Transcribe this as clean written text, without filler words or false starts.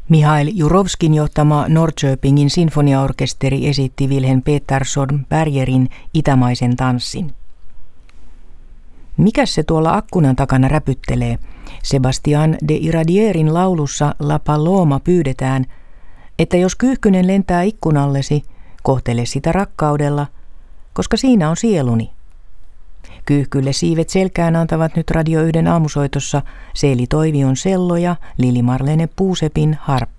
Mihail Jurovskin johtama Norrköpingin sinfoniaorkesteri esitti Wilhelm Petersson Bergerin Itämaisen tanssin. Mikäs se tuolla akkunan takana räpyttelee? Sebastian de Iradierin laulussa La Paloma pyydetään, että jos kyyhkynen lentää ikkunallesi, kohtele sitä rakkaudella, koska siinä on sieluni. Kyyhkylle siivet selkään antavat nyt Radio 1 aamusoitossa Seeli Toivion sello ja Lili Marlene Puusepin harppa.